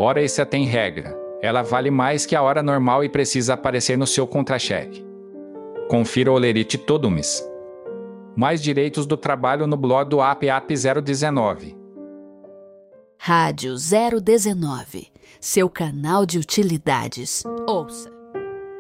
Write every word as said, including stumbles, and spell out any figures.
Hora extra tem regra. Ela vale mais que a hora normal e precisa aparecer no seu contra-cheque. Confira o lerite todo mês. Mais direitos do trabalho no blog do A P A P zero dezenove. Rádio zero dezenove, seu canal de utilidades. Ouça!